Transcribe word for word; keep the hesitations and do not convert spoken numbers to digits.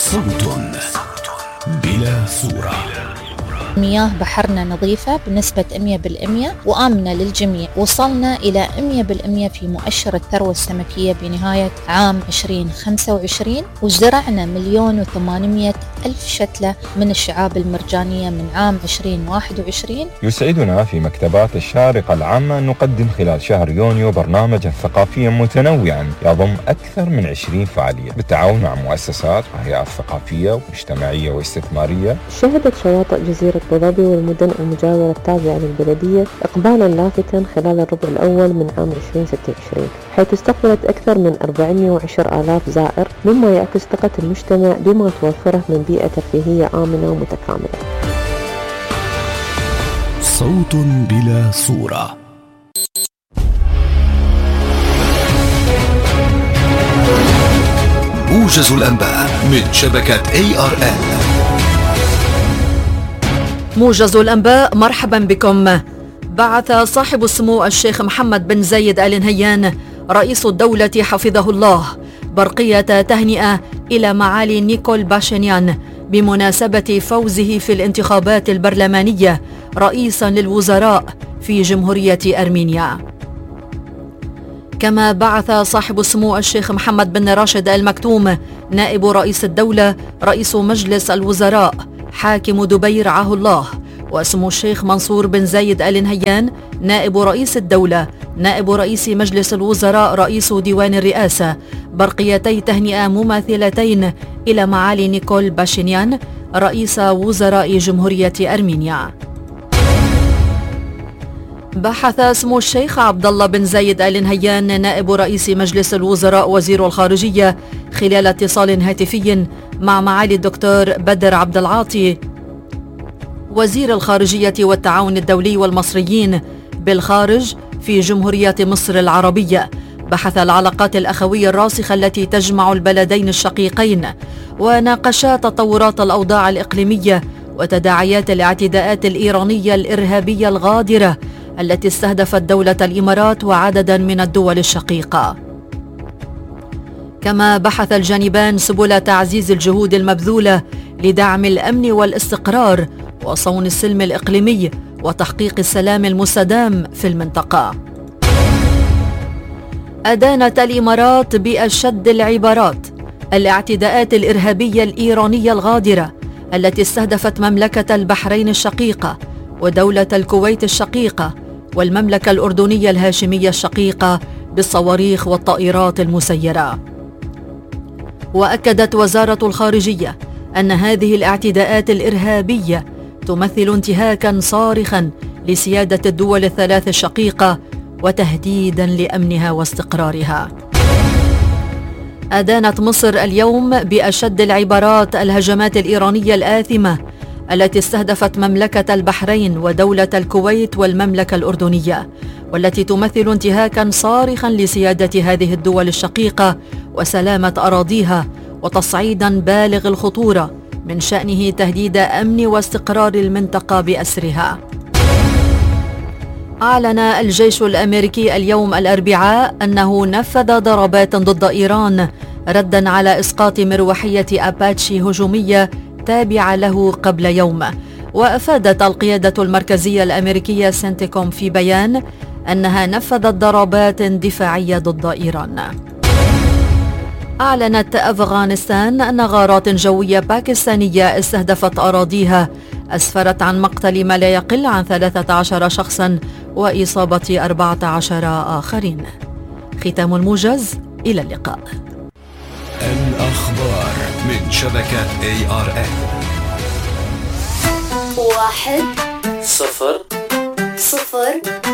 صوت بلا صورة. مياه بحرنا نظيفة بنسبة مية بالمية وآمنة للجميع. وصلنا إلى مية بالمية في مؤشر الثروة السمكية بنهاية عام عشرين خمسة وعشرين، وزرعنا مليون وثمانمائة ألف شتلة من الشعاب المرجانية من عام عشرين واحد وعشرين. يسعدنا في مكتبات الشارقة العامة أن نقدم خلال شهر يونيو برنامجا ثقافيا متنوعا يضم أكثر من عشرين فعالية بالتعاون مع مؤسسات وهيئات ثقافية ومجتمعية واستثمارية. شهدت شواطئ جزيرة أبو ظبي والمدن المجاورة التابعة للبلدية إقبالا لافتا خلال الربع الأول من عام عشرين ستة وعشرين، حيث استقبلت أكثر من أربعمائة وعشرة آلاف زائر، مما يعكس ثقة المجتمع بما توفره من بيئة ترفيهية آمنة ومتكاملة. صوت بلا صورة. موجز الأنباء من شبكة إيه آر إل. موجز الأنباء، مرحبا بكم. بعث صاحب السمو الشيخ محمد بن زايد آل نهيان رئيس الدولة حفظه الله برقية تهنئة إلى معالي نيكول باشينيان بمناسبة فوزه في الانتخابات البرلمانية رئيسا للوزراء في جمهورية أرمينيا. كما بعث صاحب السمو الشيخ محمد بن راشد آل مكتوم نائب رئيس الدولة رئيس مجلس الوزراء حاكم دبي رعاه الله، وسمو الشيخ منصور بن زايد آل نهيان نائب رئيس الدولة نائب رئيس مجلس الوزراء رئيس ديوان الرئاسة برقيتي تهنئة مماثلتين إلى معالي نيكول باشينيان رئيس وزراء جمهورية أرمينيا. بحث سمو الشيخ عبد الله بن زايد آل نهيان نائب رئيس مجلس الوزراء وزير الخارجية خلال اتصال هاتفي مع معالي الدكتور بدر عبد العاطي وزير الخارجية والتعاون الدولي والمصريين بالخارج في جمهورية مصر العربية، بحث العلاقات الأخوية الراسخة التي تجمع البلدين الشقيقين، وناقشا تطورات الأوضاع الإقليمية وتداعيات الاعتداءات الإيرانية الإرهابية الغادرة التي استهدفت دولة الإمارات وعددا من الدول الشقيقة. كما بحث الجانبان سبل تعزيز الجهود المبذولة لدعم الأمن والاستقرار وصون السلم الإقليمي وتحقيق السلام المستدام في المنطقة. أدانت الإمارات بأشد العبارات الاعتداءات الإرهابية الإيرانية الغادرة التي استهدفت مملكة البحرين الشقيقة ودولة الكويت الشقيقة والمملكة الأردنية الهاشمية الشقيقة بالصواريخ والطائرات المسيرة. وأكدت وزارة الخارجية أن هذه الاعتداءات الإرهابية تمثل انتهاكا صارخا لسيادة الدول الثلاث الشقيقة وتهديدا لأمنها واستقرارها. أدانت مصر اليوم بأشد العبارات الهجمات الإيرانية الآثمة التي استهدفت مملكة البحرين ودولة الكويت والمملكة الأردنية، والتي تمثل انتهاكا صارخا لسيادة هذه الدول الشقيقة وسلامة أراضيها، وتصعيدا بالغ الخطورة من شأنه تهديد أمن واستقرار المنطقة بأسرها. أعلن الجيش الأمريكي اليوم الأربعاء أنه نفذ ضربات ضد إيران ردا على إسقاط مروحية أباتشي هجومية تابعة له قبل يوم. وأفادت القيادة المركزية الأمريكية سنتيكوم في بيان أنها نفذت ضربات دفاعية ضد إيران. أعلنت أفغانستان أن غارات جوية باكستانية استهدفت أراضيها أسفرت عن مقتل ما لا يقل عن ثلاثة عشر شخصا وإصابة أربعة عشر آخرين. ختام الموجز، إلى اللقاء. الأخبار من شبكة إيه آر إل. واحد صفر صفر